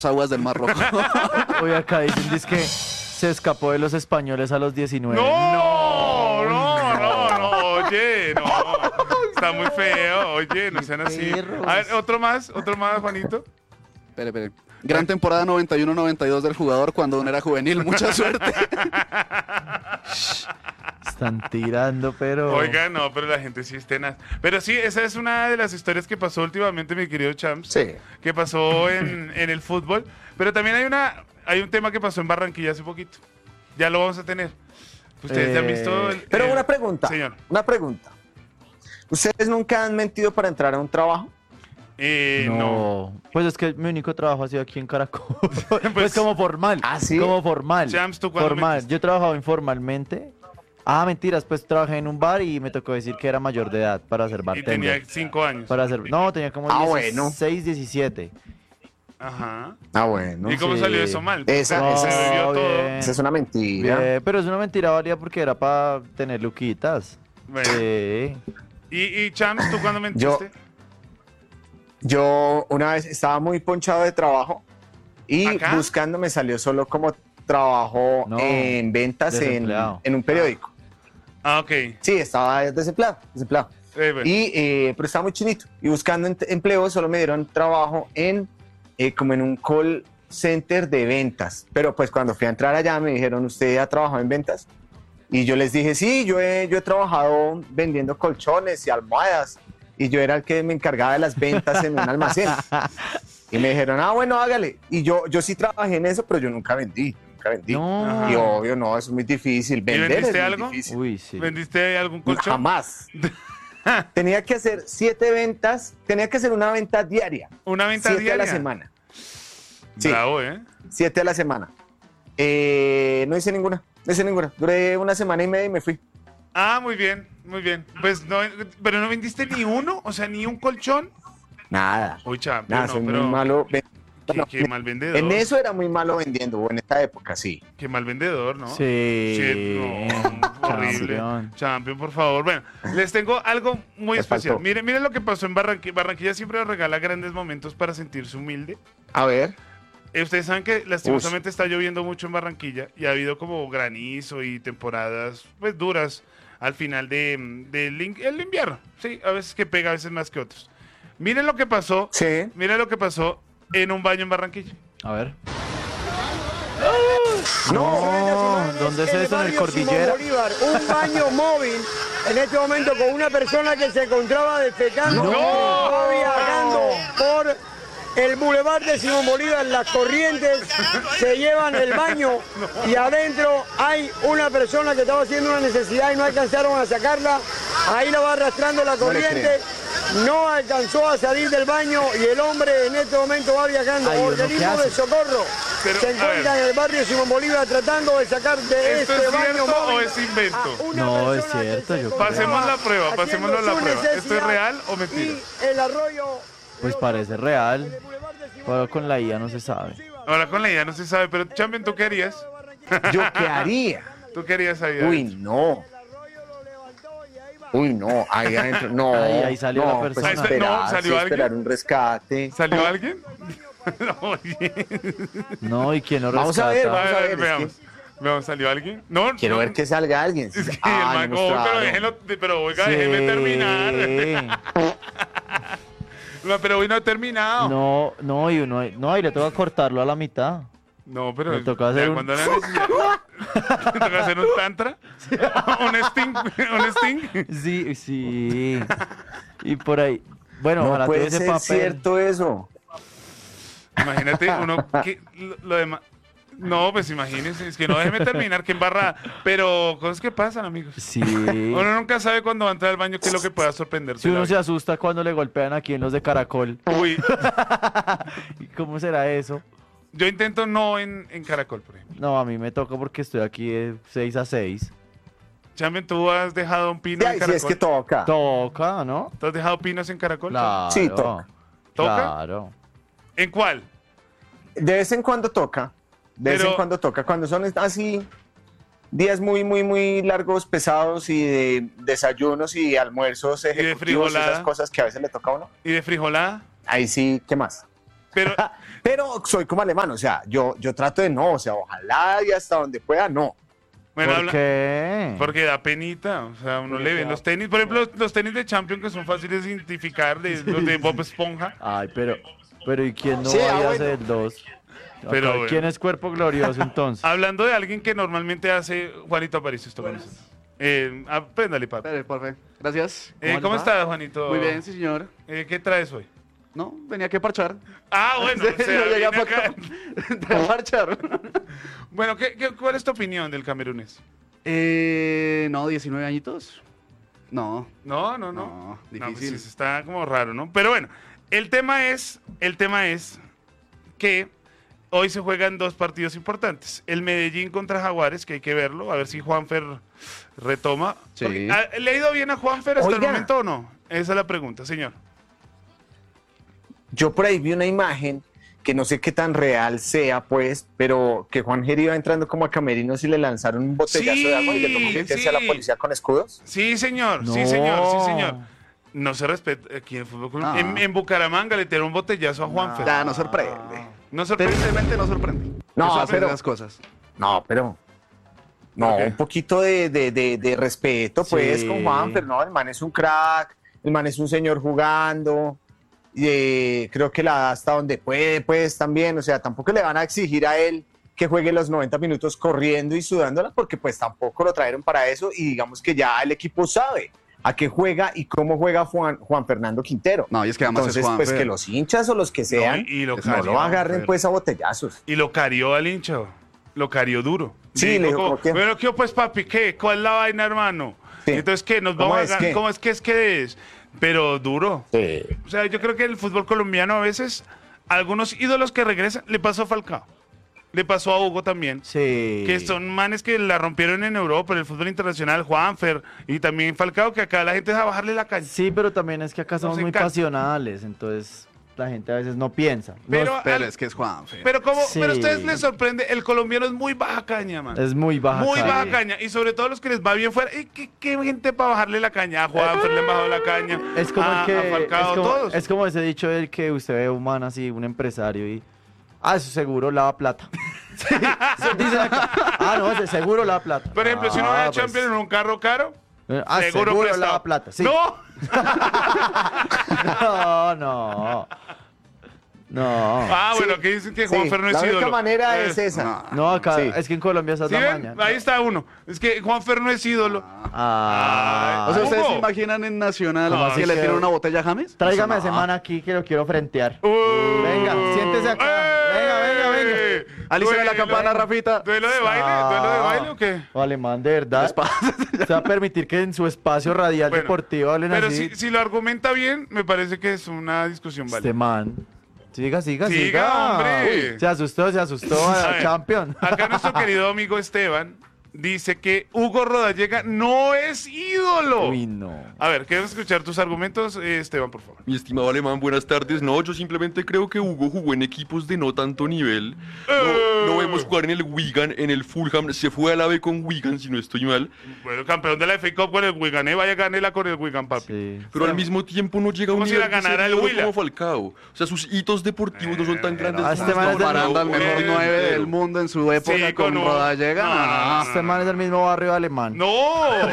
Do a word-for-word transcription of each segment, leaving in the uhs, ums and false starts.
aguas del Mar Rojo. Hoy acá dicen dice que se escapó de los españoles a los diecinueve. No, no, no, no, oye, no. Está muy feo, oye, no sean así. A ver, otro más, otro más, Juanito. Espere, espere. Gran temporada noventa y uno noventa y dos del jugador cuando aún era juvenil. Mucha suerte. Están tirando, pero... Oiga, no, pero la gente sí es tenaz. Pero sí, esa es una de las historias que pasó últimamente, mi querido Champs. Sí. Que pasó en, en el fútbol. Pero también hay una hay un tema que pasó en Barranquilla hace poquito. Ya lo vamos a tener. Ustedes Eh, ya han visto... el- Pero el- una pregunta. Señor. Una pregunta. ¿Ustedes nunca han mentido para entrar a un trabajo? Eh, no. no. Pues es que mi único trabajo ha sido aquí en Caracol. pues, Pues- como formal. ¿Ah, sí? Como formal. Champs, ¿tú cuándo Formal. mentiste? Yo he trabajado informalmente. Ah, mentiras, pues trabajé en un bar y me tocó decir que era mayor de edad para ser Y bartender. tenía cinco años. Para hacer... No, tenía como Ah, dieciséis, diecisiete. Ajá. Ah, bueno. ¿Y cómo sí. salió eso mal? Esa- Se- esa- se bebió No, todo. bien. Esa es una mentira. Bien, pero es una mentira válida porque era para tener luquitas. Bueno. Sí. ¿Y, y Champs, tú cuándo mentiste? Yo una vez estaba muy ponchado de trabajo y ¿Acá? buscando me salió solo como trabajo No, en ventas en, desempleado. en un periódico. Ah, ok. Sí, estaba desempleado, desempleado. Eh, bueno. Y, eh, pero estaba muy chinito. Y buscando ent- empleo solo me dieron trabajo en eh, como en un call center de ventas. Pero pues cuando fui a entrar allá me dijeron, ¿usted ha trabajado en ventas? Y yo les dije, sí, yo he, yo he trabajado vendiendo colchones y almohadas. Y yo era el que me encargaba de las ventas en un almacén. Y me dijeron, ah, bueno, hágale. Y yo, yo sí trabajé en eso, pero yo nunca vendí. Nunca vendí. No. Y obvio, no, eso es muy difícil. Vender vendiste es muy algo? difícil. Uy, sí. ¿Vendiste algún colchón? Jamás. Tenía que hacer siete ventas, tenía que hacer una venta diaria. ¿Una venta siete diaria? a la semana. Sí, Bravo, ¿eh? siete a la semana. Eh, no hice ninguna, no hice ninguna. Duré una semana y media y me fui. Ah, muy bien, muy bien. Pues no, pero no vendiste ni uno, o sea, ni un colchón. Nada, Uy, champion, nada, no, soy pero muy malo. ven- qué, no, qué mal vendedor. en eso era muy malo vendiendo, o en esta época, sí. Qué mal vendedor, ¿no? Sí. Sí, no, horrible. Campeón. Champion, por favor. Bueno, les tengo algo muy Me especial. faltó. Miren, miren lo que pasó en Barranquilla. Barranquilla siempre nos regala grandes momentos para sentirse humilde. A ver, Eh, Ustedes saben que lastimosamente está lloviendo mucho en Barranquilla y ha habido como granizo y temporadas pues duras al final de, del in- el invierno. Sí, a veces que pega, a veces más que otros. Miren lo que pasó. sí. Miren lo que pasó en un baño en Barranquilla. A ver. No, ¿Dónde es eso? ¿En el barrio Cordillera? Simón Bolívar, un baño móvil en este momento con una persona que se encontraba defecando, ¡No! estaba viajando por el bulevar de Simón Bolívar. Las corrientes se llevan el baño y adentro hay una persona que estaba haciendo una necesidad y no alcanzaron a sacarla. Ahí la va arrastrando la No le corriente. No alcanzó a salir del baño y el hombre en este momento va viajando. Ay, ¿uno qué Organismo hace? de socorro Pero, se a encuentra ver. en el barrio Simón Bolívar tratando de sacar de ¿Esto este es baño cierto móvil o es invento? a una No, es persona que cierto, se yo encontraba Pasemos la prueba, haciendo pasémoslo la su prueba. ¿Esto es necesidad real o mentira? Y el arroyo... Pues parece real. Pero con la I A no se sabe. Ahora con la idea no se sabe, pero Champion, ¿tú qué harías? ¿Yo qué haría? ¿Tú qué harías ahí? Uy, no. Uy, no, ahí adentro, no. Ahí- ahí salió no, la pues persona. Ahí está- esperar, no, ¿salió sí, alguien? esperar un rescate. ¿Salió alguien? No, oye. No, ¿y quién lo Vamos a ver, rescata? vamos A a ver, ver, es veamos. Veamos, ¿salió alguien? No, Quiero no. ver que salga alguien. Es que Ah, el man, no oh, pero mostraron. déjenlo, pero oiga, Sí. déjeme terminar. No, pero hoy no he terminado. No, No, no, y uno, no, y le toca cortarlo a la mitad. pero Me toca ya hacer un- cuando la necesidad. ¿Me toca hacer un tantra? ¿Un sting? ¿Un sting? Sí, sí. Y por ahí. Bueno, No ojalá puede tuviese ser papel. cierto eso. Imagínate uno que lo, lo demás. No, pues imagínense, es que no déjeme terminar, que embarrada. Pero cosas que pasan, amigos. Sí. Uno nunca sabe cuando va a entrar al baño qué es lo que pueda sorprenderse. Si uno se asusta cuando le golpean aquí en los de Caracol. Uy, ¿Y cómo será eso? yo intento no en, en Caracol, por ejemplo. No, a mí me toca porque estoy aquí de seis a seis. Champion, ¿tú has dejado un pino Ya, en si Caracol? es que toca. Toca, ¿no? ¿Tú has dejado pinos en Caracol? Claro. Sí, toca. ¿Toca? Claro. ¿En cuál? De vez en cuando toca. De vez Pero- en cuando toca. Cuando son así días muy, muy, muy largos, pesados y de desayunos y almuerzos ejecutivos, frijolada. esas cosas que a veces le toca a uno. ¿Y de frijolada? Ahí sí, ¿qué más? Pero, Pero soy como alemán, o sea, yo, yo trato de no, o sea, ojalá y hasta donde pueda, no. bueno, ¿Por habla- qué? porque da penita, o sea, uno le ve los tenis, por ejemplo, los, los tenis de Champions que son fáciles de identificar, de, los de Bob Esponja. Ay, pero, pero ¿y quién no Sí, ah, vaya a bueno. hacer dos? Pero Acá, bueno. ¿quién es cuerpo glorioso entonces? Hablando de alguien que normalmente hace Juanito Aparicio, esto con nosotros. Eh, apréndale, papi. Espere, porfa. Gracias. Eh, ¿Cómo ¿Cómo les va? estás, Juanito? Muy bien, sí, señor. Eh, ¿Qué traes hoy? No, venía aquí a parchar. Ah, bueno, o sea, Yo llegué vine a acá. pa- a parchar. Bueno, ¿qué, qué, ¿cuál es tu opinión del camerunés? Eh, no, diecinueve añitos. No. No, no, no. No, pues difícil. sí, está como raro, ¿no? Pero bueno, el tema es, el tema es que hoy se juegan dos partidos importantes. El Medellín contra Jaguares, que hay que verlo, a ver si Juanfer retoma. Sí. Porque, ¿ha- ¿Le ha ido bien a Juanfer hasta el Oiga. momento o no? Esa es la pregunta, señor. Yo por ahí vi una imagen que no sé qué tan real sea, pues, pero que Juan Geri iba entrando como a camerinos y le lanzaron un botellazo Sí, de agua y le tocó meterse a la sí. policía con escudos. Sí, señor, sí, No. señor, sí, señor. No se respeta aquí en fútbol colombiano. No. En, en Bucaramanga le tiraron un botellazo a Juanfer. Ya, no sorprende. No sorprende. Tristemente no sorprende. No, Eso hace pero- esas cosas. No, pero. No, ¿Por qué? un poquito de, de, de, de respeto, pues, Sí. con Juan, pero no, el man es un crack, el man es un señor jugando. Y, eh, creo que la da hasta donde puede, pues, también. O sea, tampoco le van a exigir a él que juegue los noventa minutos corriendo y sudándola, porque pues tampoco lo trajeron para eso. Y digamos que ya el equipo sabe a qué juega y cómo juega Juan, Juan Fernando Quintero. No, y es que además Entonces, es Juan. pues que los hinchas o los que sean, y lo pues, no carió, lo agarren Fer. pues a botellazos. Y lo carió al hincha, lo carió duro. Sí, Y le dijo dijo, como, ¿cómo qué? bueno, ¿qué pues, papi? ¿Qué? ¿Cuál es la vaina, hermano? Sí. Entonces, ¿qué? ¿Nos ¿Cómo vamos a es ganar? que? ¿Cómo es que es que es? Pero duro. Sí. O sea, yo creo que el fútbol colombiano a veces, algunos ídolos que regresan, le pasó a Falcao. Le pasó a Hugo también. Sí. Que son manes que la rompieron en Europa, en el fútbol internacional, Juanfer y también Falcao, que acá la gente deja bajarle la calle. Sí, pero también es que acá somos Nos muy encanta. pasionales, entonces la gente a veces no piensa. No, Pero, Pero al- es que es Juan. Fe. pero como, Sí. pero a ustedes les sorprende, el colombiano es muy baja caña, man. es muy baja. Muy calle. baja caña. Y sobre todo los que les va bien fuera. ¿Y qué, qué gente para bajarle la caña? A Juanfer le han bajado la caña. Es como a, el que a Falcao, es, como, todos. es como ese dicho del que usted ve un man así, un empresario y ah, eso seguro lava plata. Sí, eso dicen acá. Ah, no, ese seguro lava plata. Por ejemplo, si uno va Ah, a pues, Champions en un carro caro, ah, seguro, seguro prestado. lava plata. Sí. ¡No! No, no. No. Ah, Sí. bueno, que dicen que Sí, Juanfer no es la única ídolo. manera Eh, es esa. no. No, acá Sí. es que en Colombia esa es ¿Sí la ven? maña. Ahí está uno. Es que Juanfer no es ídolo. Ah. O sea, Hugo. ¿ustedes se imaginan en Nacional ¿Cómo que así le que- tiran una botella a James? Tráigame a Eso ese no. man aquí que lo quiero frentear. Uh, Venga, siéntese acá. Venga, venga, venga. Alíceme la Duelo- campana, Rafita. ¿Duelo de baile? ¿Duelo de baile o qué? O alemán, de verdad. Se va a permitir que en su espacio radial Bueno, deportivo hablen Pero así. si, si lo argumenta bien, me parece que es una discusión Este válida. man. Siga, siga, Siga, siga. hombre. Uy, se asustó, se asustó A a ver, Champion. Acá nuestro querido amigo Esteban dice que Hugo Rodallega no es ídolo. Uy, no. A ver, queremos escuchar tus argumentos, eh, Esteban, por favor. Mi estimado alemán, buenas tardes. No, yo simplemente creo que Hugo jugó en equipos de no tanto nivel. No, no vemos jugar en el Wigan, en el Fulham. Se fue a la B con Wigan, si no estoy mal. Bueno, campeón de la F A Cup con el Wigan, eh, vaya, ganela con el Wigan, papi. Sí. Pero al mismo tiempo no llega a un Como si nivel la de ser ganara el ídolo Huila. como Falcao. O sea, sus hitos deportivos no son tan grandes. Ah, como este man es del- Comparando al mejor Bueno, nueve del mundo en su época Sí, con con un- Rodallega. No, no, no, Este man es del mismo barrio alemán. No,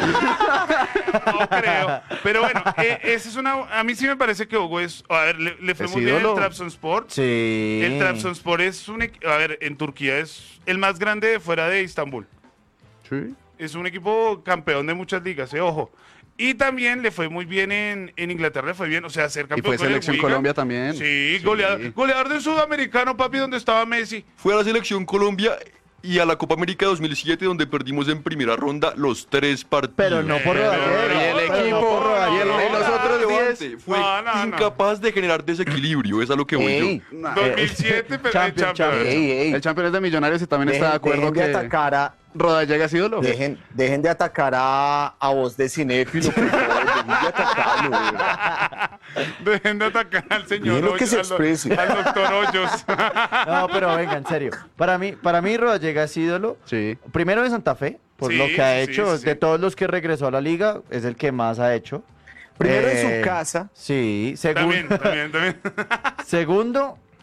no creo. Pero bueno, eh, esa es una. A mí sí me parece que Hugo es. A ver, le, le fue Es muy bien ídolo. el Trabzonspor. Sí. El Trabzonspor es un. equi- A ver, en Turquía es el más grande de fuera de Istambul. Sí. Es un equipo campeón de muchas ligas, eh, ojo. Y también le fue muy bien en, en Inglaterra, le fue bien, o sea, ser Y campeón fue con el selección Wigan. Colombia también. Sí, goleador, goleador del sudamericano, papi, donde estaba Messi. Fue a la selección Colombia y a la Copa América dos mil siete, donde perdimos en primera ronda los tres partidos. Pero no por Eh, Rodallega. y el pero no equipo, por Rodallega. y el- y los otros diez. Levante Fue No, no, no. incapaz de generar desequilibrio, es a lo que voy Ey, yo. Nah, dos mil siete, pero Champion, Champions. Champion. ey, ey. El campeón es de Millonarios y también está de Dejen, acuerdo dejen de que atacar a, Rodallega es ídolo. dejen, dejen de atacar a, a voz de cinéfilo, por favor, dejen de atacarlo. Dejen de atacar al señor Bien lo que Hoyos, se al, do- exprese. al doctor Hoyos. No, pero venga, en serio. Para mí, para mí Rodallega es ídolo. Sí. Primero en Santa Fe, por Sí, lo que ha sí, hecho. sí, sí. De todos los que regresó a la liga, es el que más ha hecho. Primero Eh, en su casa. Sí. Segundo, También, también, también. segundo,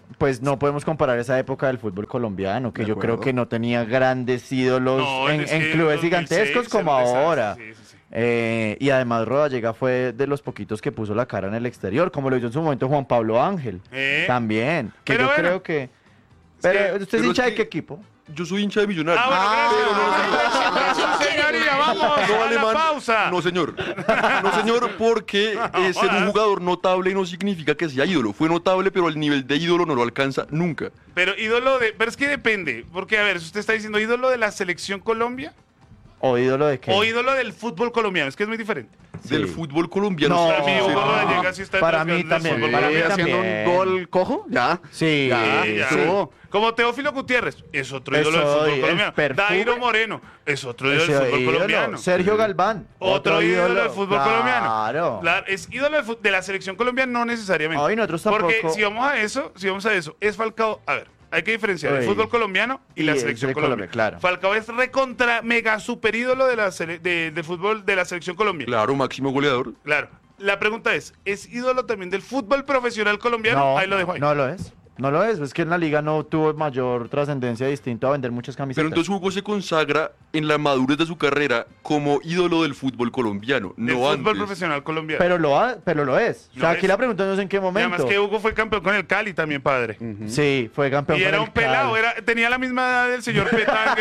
pues no podemos comparar esa época del fútbol colombiano, que De yo acuerdo. creo que no tenía grandes ídolos No, en, es en que clubes dos mil gigantescos seis como era un desastre, ahora. sí, sí, sí. Eh, y además Rodallega fue de los poquitos que puso la cara en el exterior, como lo hizo en su momento Juan Pablo Ángel. Eh. También. Que Pero yo bueno, creo que... Pero, que- ¿usted es pero es hincha de que- qué equipo? Yo soy hincha de Millonarios. Ah, bueno, gracias. Señoría, vamos No, a la Alemán, pausa. no señor, no señor, porque eh, ser un jugador notable no significa que sea ídolo. Fue notable, pero el nivel de ídolo no lo alcanza nunca. Pero ídolo de... Pero es que depende. Porque, a ver, si usted está diciendo ídolo de la selección Colombia ¿O ídolo de qué? o ídolo del fútbol colombiano. Es que es muy diferente. Del fútbol colombiano. No, Para mí, Hugo sí. Rodallega sí está Para entre mí los grandes también, del para fútbol mí colombiano. haciendo también. un gol cojo, ya. Sí, Ya, Sí, ya. estuvo. Como Teófilo Gutiérrez, es otro Eso, ídolo del fútbol el colombiano. perfume. Dairo Moreno, es otro ídolo Ese del fútbol ídolo. colombiano. Sergio Galván. Otro ídolo del fútbol colombiano. Claro. Claro, es ídolo del fu- de la selección colombiana, no necesariamente. Ay, nosotros Porque tampoco. si vamos a eso, si vamos a eso, es Falcao. A ver, hay que diferenciar el Uy. fútbol colombiano y, Y la el selección de colombiana. Colombia, claro. Falcao es recontra mega super ídolo de la sele- de, de fútbol de la selección colombiana. Claro, máximo goleador. Claro. La pregunta es, ¿es ídolo también del fútbol profesional colombiano? No, Ahí lo dejo ahí. no lo es. No lo es. Es que en la liga no tuvo mayor trascendencia distinto a vender muchas camisetas. Pero entonces Hugo se consagra en la madurez de su carrera como ídolo del fútbol colombiano, Del no fútbol antes. profesional colombiano. Pero lo, ha- pero lo es. O sea, Lo aquí es. la pregunta no es en qué Y momento. además que Hugo fue campeón con el Cali también, padre. Sí, fue campeón Y con era el un pelado, Cali. era, tenía la misma edad del señor Petán,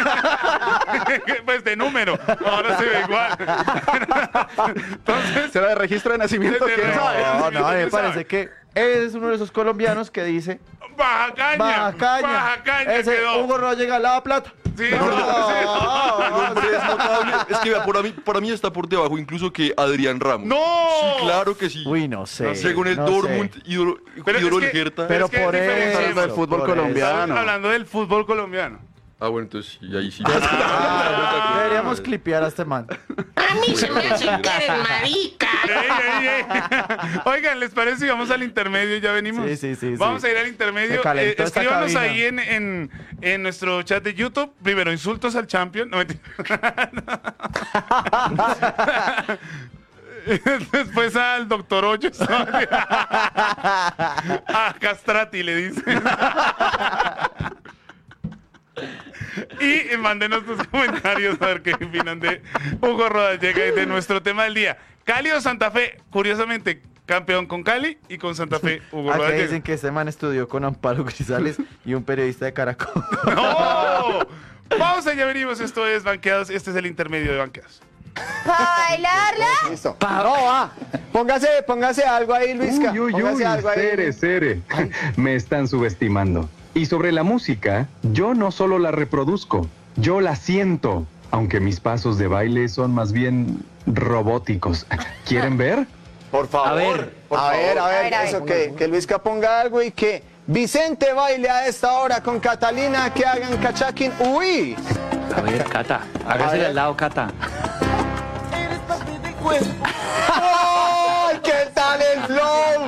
que- pues de número, ahora se ve igual. Entonces, ¿Será de registro de nacimiento? De- de- ¿Quién sabe? No, no, a mí me ¿Quién sabe? parece que es uno de esos colombianos que dice Baja Caña, Baja Caña. Baja Caña Ese quedó. Hugo Rodallega lava plata. Sí, No, no, sí. El hombre es notable. Es que vea, para mí, para mí está por debajo incluso que Adrián Ramos. ¡No! Sí, claro que sí. Uy, no sé. Según el no Dortmund, sé. ídolo, Pero es ídolo que- del Hertha. Pero Es que por es diferente. eso. Hablando del fútbol por eso. colombiano. Estamos hablando del fútbol colombiano. Ah, bueno, entonces sí, ahí sí. Ah, deberíamos clipear a este man. A mí se me hace que eres marica. Ey, ey, ey. Oigan, ¿les parece si vamos al intermedio y ya venimos? Sí, sí, sí, Vamos sí. a ir al intermedio. Se calentó esta escríbanos cabina. ahí en, en, en nuestro chat de YouTube. Primero, insultos al champion. No, mentira. Después al doctor Hoyos. No, mentira. A Castrati le dicen. Y mándenos tus comentarios a ver qué opinan de Hugo Rodallega y de nuestro tema del día. Cali o Santa Fe, curiosamente, campeón con Cali y con Santa Fe, Hugo Acá Rodallega. dicen que este man estudió con Amparo Grisales y un periodista de Caracol. ¡No! Pausa, ya venimos. Esto es Banqueados. Este es el intermedio de Banqueados. ¿Bailarla? Listo. No, va. Póngase, póngase algo ahí, Luisca. Uy, uy, uy, Póngase algo ahí. Cere, Cere. Me están subestimando. Y sobre la música, yo no solo la reproduzco, yo la siento. Aunque mis pasos de baile son más bien robóticos. ¿Quieren ver? Por favor. A ver, por a ver, a ver, A ver, a ver. eso, que, que Luisca ponga algo y que Vicente baile a esta hora con Catalina, que hagan cachaquín. ¡Uy! A ver, Cata. Hágase al lado, Cata. ¡Ay, qué tal el flow!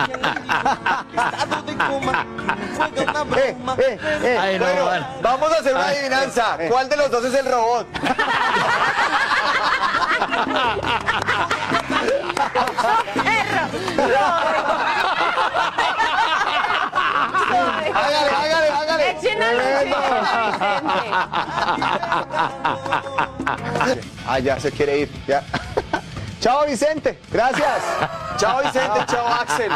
eh, eh, eh. Ay, no, bueno, man. vamos a hacer una adivinanza. ¿Cuál de los dos es el robot? Hágale, hágale, hágale. Echen a Vicente. Ah, ya se quiere ir, ya. Chao, Vicente. Gracias. Chao, Vicente. Chao, Axel.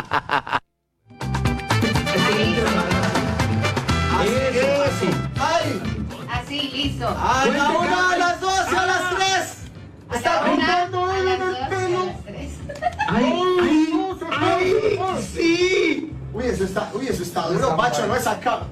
Así, listo. A la una, a las dos y a las tres. Está contando a las dos y a las tres. ¡Ay, sí! Uy, eso está, uy, eso está duro, Pacho, no es acá.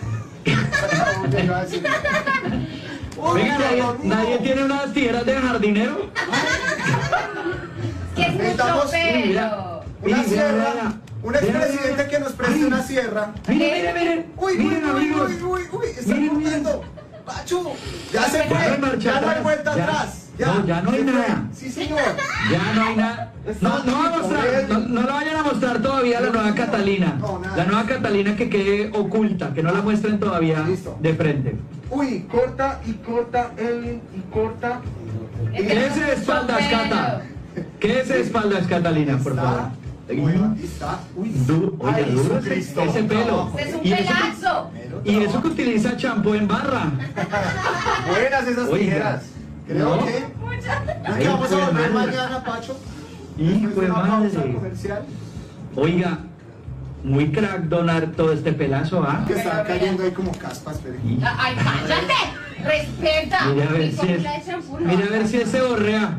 Venga, ¿nadie, nadie tiene unas tijeras de jardinero? Que es mucho Necesitamos- pelo. Una Mira, sierra, mira, un expresidente que nos preste una sierra. Miren, miren, miren. Uy, uy, Miren, uy, amigos. uy, uy, uy, está Miren, corriendo. Pacho, ya se Ya no hay fue, marcha ya no hay atrás. vuelta Ya. atrás. No, ya no hay se fue. nada. Sí, señor. Ya no hay nada. No, no va a mostrar, no, no la vayan a mostrar todavía la nueva Catalina. No, nada. La nueva Catalina que quede oculta, que no la muestren todavía Listo. de frente. Uy, corta y corta, Evelyn, y corta. Quédese de espaldas, Cata. Quédese de espaldas, Catalina, por favor. Du- Oiga, duro ese, ese pelo. Es un Y eso que- pelazo. Y eso que utiliza champú en barra. Buenas esas Oiga. tijeras. Creo No. que. Ay, ¿Qué vamos a hijo de volver madre. mañana, Pacho? Hijo de Una pausa madre. comercial. Oiga, muy crack donar todo este pelazo, ¿ah? Que están cayendo ahí como caspas, pero. Ay, cállate. Respeta. Mira a ver Y si con es- la de champú, no. Mira a ver si ese borrea.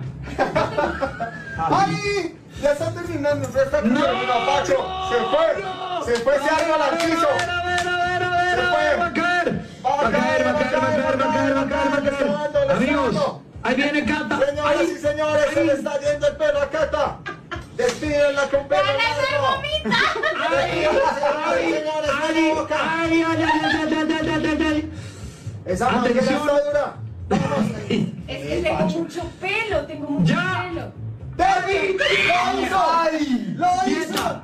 ¡Ay! Ya está terminando, ya está terminando, Pacho. Se fue. Se fue ese árbol al piso. A ver, a ver, a ver, Se a fue. ver, va a caer. Va a caer, va a caer, va a caer, va a caer, va a caer, va a caer. Amigos, ahí viene Cata. Señoras Ahí. y señores, se le está yendo el pelo a Cata. Despídenla con pelo ¡Van a hacer largo. vomita! Despídenla, señores, señores, Ay, con la boca. ay, ay, ay, ay, ay, ay, ay, ay, ay. Esa manguera Atención. está dura. Vamos. Es que tengo mucho pelo, tengo mucho Ya. pelo. ¡David! ¡Lo hizo! ¡Lo hizo!